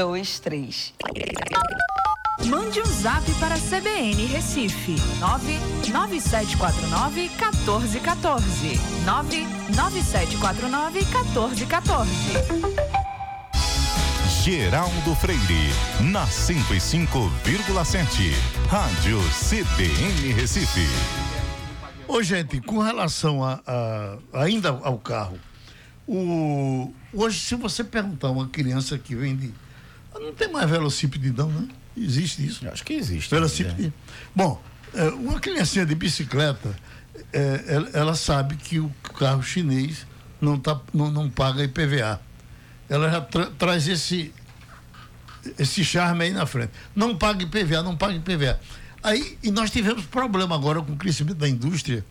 99141-2323. Mande um zap para a CBN Recife, 99749-1414. 99749-1414. Geraldo Freire, na 105,7. Rádio CBN Recife. Ô, gente, com relação ainda ao carro, hoje, se você perguntar a uma criança que vende, não tem mais velocípede não, né? Existe isso? Eu acho que existe. Velocípede. Né? Bom, uma criancinha de bicicleta, ela sabe que o carro chinês não paga IPVA. Ela já traz esse charme aí na frente. Não paga IPVA, não paga IPVA. Aí, e nós tivemos problema agora com o crescimento da indústria.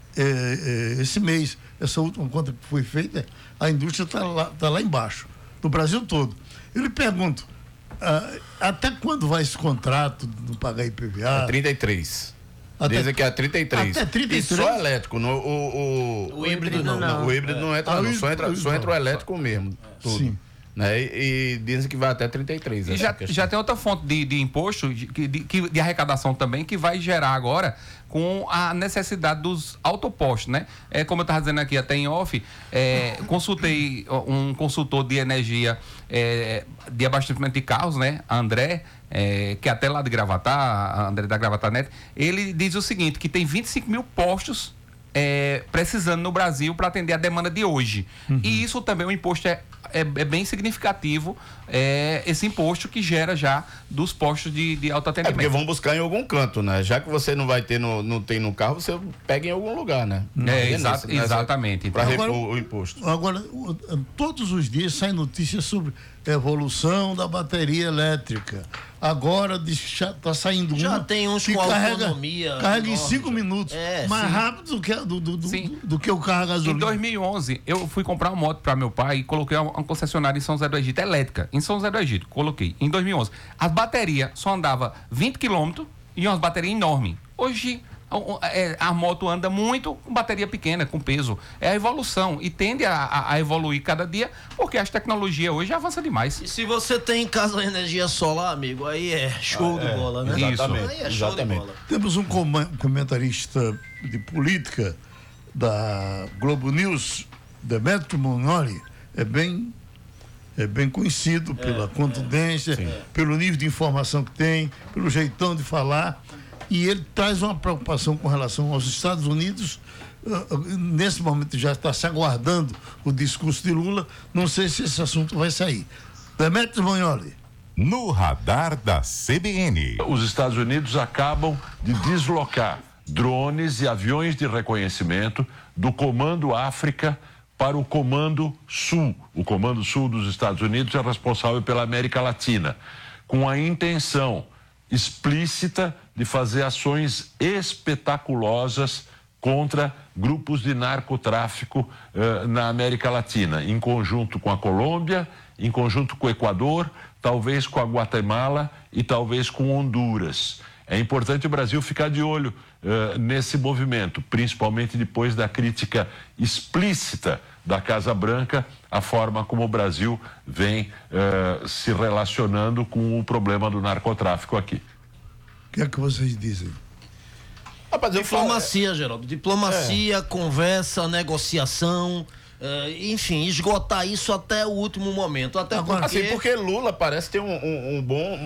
Esse mês, essa última conta que foi feita, a indústria está lá embaixo, no Brasil todo. Eu lhe pergunto, até quando vai esse contrato de não pagar IPVA? 33. Dizem que é 33. Até 33. E só elétrico. O híbrido não. O híbrido não entra, não. Só entra o elétrico mesmo. Tudo. Sim. Né? E dizem que vai até 33. E já tem outra fonte de imposto, de arrecadação também, que vai gerar agora com a necessidade dos autopostos, né? Como eu estava dizendo aqui até em off, consultei um consultor de energia de abastecimento de carros, né? André, que é até lá de Gravatar, André da Gravatar Net, ele diz o seguinte, que tem 25 mil postos precisando no Brasil para atender a demanda de hoje. Uhum. E isso também, o imposto é bem significativo, esse imposto que gera já dos postos de autoatendimento. Porque vão buscar em algum canto, né? Já que você não vai ter não tem no carro, você pega em algum lugar, né? Exatamente. Para repor o imposto. Agora, todos os dias saem notícias sobre evolução da bateria elétrica. Agora está saindo já tem uns com autonomia. Carrega em 5 minutos. Mais rápido do que o carro a gasolina. Em 2011, eu fui comprar uma moto para meu pai e coloquei uma concessionária em São José do Egito, elétrica, em São José do Egito, coloquei, em 2011. As baterias só andavam 20 km e umas baterias enormes. Hoje, a moto anda muito com bateria pequena, com peso. É a evolução e tende a evoluir cada dia, porque as tecnologias hoje avançam demais. E se você tem em casa energia solar, amigo, aí é show de bola, né? Exatamente. Aí é show de bola. Temos um comentarista de política da Globo News, Demetrio Monori, é bem conhecido pela contundência, pelo nível de informação que tem, pelo jeitão de falar, e ele traz uma preocupação com relação aos Estados Unidos. Nesse momento já está se aguardando o discurso de Lula, não sei se esse assunto vai sair. Demetrio Monori. No radar da CBN. Os Estados Unidos acabam de deslocar drones e aviões de reconhecimento do Comando África para o Comando Sul. O Comando Sul dos Estados Unidos é responsável pela América Latina, com a intenção explícita de fazer ações espetaculosas contra grupos de narcotráfico na América Latina, em conjunto com a Colômbia, em conjunto com o Equador, talvez com a Guatemala e talvez com Honduras. É importante o Brasil ficar de olho nesse movimento, principalmente depois da crítica explícita da Casa Branca, a forma como o Brasil vem se relacionando com o problema do narcotráfico aqui. O que é que vocês dizem? Rapaz, diplomacia, Geraldo. Diplomacia, conversa, negociação, enfim, esgotar isso até o último momento. Até porque Lula parece ter um bom...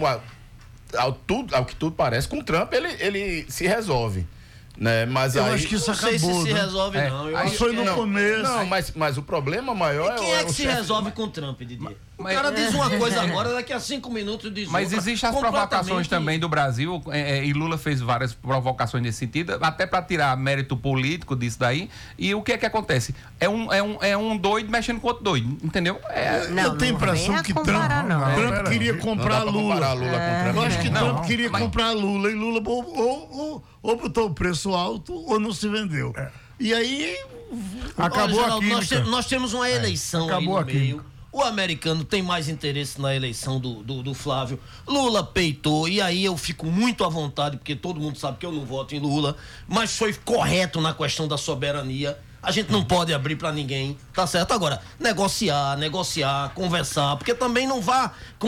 Ao que tudo parece, com o Trump ele se resolve, né? Mas eu acho que isso acabou, não sei se resolve, não. Eu acho foi no começo. Não, mas o problema maior quem é que se resolve com o Trump, Didi? O cara diz uma coisa agora, daqui a 5 minutos diz outra. Mas existem as provocações também do Brasil, e Lula fez várias provocações nesse sentido, até para tirar mérito político disso daí. E o que é que acontece? É um doido mexendo com outro doido, entendeu? Eu tenho a impressão que Trump queria comprar Lula. Eu acho que Trump queria comprar Lula e Lula ou botou o preço alto ou não se vendeu. E aí acabou aqui. Nós temos uma eleição aí no meio. O americano tem mais interesse na eleição do Flávio. Lula peitou, e aí eu fico muito à vontade, porque todo mundo sabe que eu não voto em Lula, mas foi correto na questão da soberania. A gente não pode abrir para ninguém, tá certo? Agora, negociar, conversar, porque também não vá